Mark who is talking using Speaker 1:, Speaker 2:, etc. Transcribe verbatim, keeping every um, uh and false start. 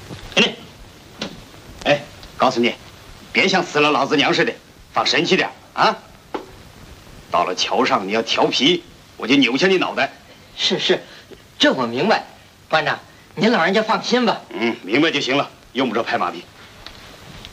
Speaker 1: 你，哎，告诉你，别像死了老子娘似的，放神气点啊！到了桥上你要调皮，我就扭下你脑袋。
Speaker 2: 是是，这我明白。馆长，您老人家放心吧。
Speaker 1: 嗯，明白就行了，用不着拍马屁。